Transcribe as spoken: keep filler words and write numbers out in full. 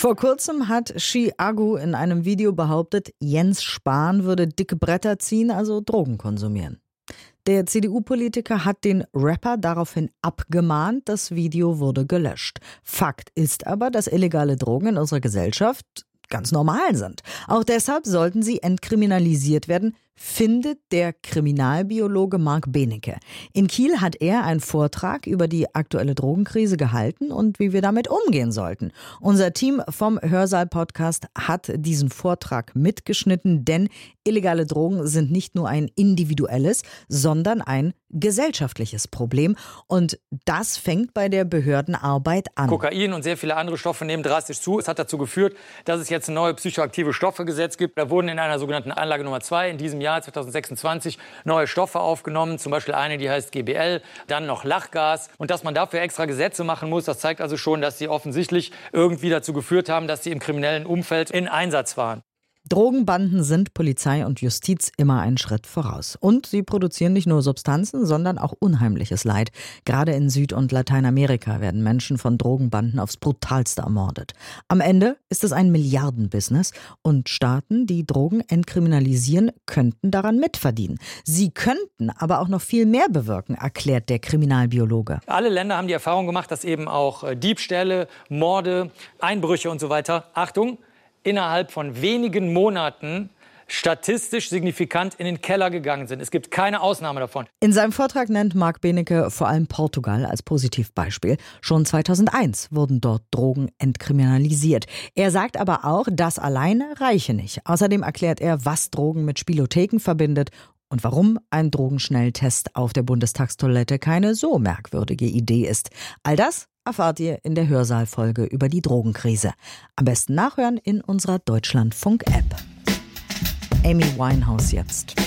Vor kurzem hat Shi Agu in einem Video behauptet, Jens Spahn würde dicke Bretter ziehen, also Drogen konsumieren. Der C D U-Politiker hat den Rapper daraufhin abgemahnt, das Video wurde gelöscht. Fakt ist aber, dass illegale Drogen in unserer Gesellschaft ganz normal sind. Auch deshalb sollten sie entkriminalisiert werden, findet der Kriminalbiologe Marc Benecke. In Kiel hat er einen Vortrag über die aktuelle Drogenkrise gehalten und wie wir damit umgehen sollten. Unser Team vom Hörsaal-Podcast hat diesen Vortrag mitgeschnitten, denn illegale Drogen sind nicht nur ein individuelles, sondern ein gesellschaftliches Problem. Und das fängt bei der Behördenarbeit an. Kokain und sehr viele andere Stoffe nehmen drastisch zu. Es hat dazu geführt, dass es jetzt ein neues psychoaktive Stoffe-Gesetz gibt. Da wurden in einer sogenannten Anlage Nummer zwei in diesem Jahr zwanzig sechsundzwanzig neue Stoffe aufgenommen. Zum Beispiel eine, die heißt G B L, dann noch Lachgas. Und dass man dafür extra Gesetze machen muss, das zeigt also schon, dass sie offensichtlich irgendwie dazu geführt haben, dass sie im kriminellen Umfeld in Einsatz waren. Drogenbanden sind Polizei und Justiz immer einen Schritt voraus. Und sie produzieren nicht nur Substanzen, sondern auch unheimliches Leid. Gerade in Süd- und Lateinamerika werden Menschen von Drogenbanden aufs Brutalste ermordet. Am Ende ist es ein Milliardenbusiness und Staaten, die Drogen entkriminalisieren, könnten daran mitverdienen. Sie könnten aber auch noch viel mehr bewirken, erklärt der Kriminalbiologe. Alle Länder haben die Erfahrung gemacht, dass eben auch Diebstähle, Morde, Einbrüche und so weiter, Achtung, innerhalb von wenigen Monaten statistisch signifikant in den Keller gegangen sind. Es gibt keine Ausnahme davon. In seinem Vortrag nennt Marc Benecke vor allem Portugal als Positivbeispiel. Schon zweitausendeins wurden dort Drogen entkriminalisiert. Er sagt aber auch, das alleine reiche nicht. Außerdem erklärt er, was Drogen mit Spielotheken verbindet und warum ein Drogenschnelltest auf der Bundestagstoilette keine so merkwürdige Idee ist. All das erfahrt ihr in der Hörsaal-Folge über die Drogenkrise. Am besten nachhören in unserer Deutschlandfunk-App. Amy Winehouse jetzt.